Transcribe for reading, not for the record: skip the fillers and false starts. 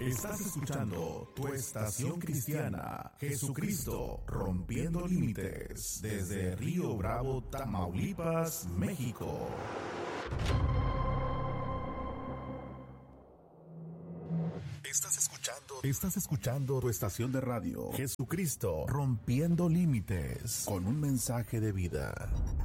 Estás escuchando tu estación cristiana, Jesucristo rompiendo límites, desde Río Bravo, Tamaulipas, México. Estás escuchando tu estación de radio, Jesucristo rompiendo límites, con un mensaje de vida.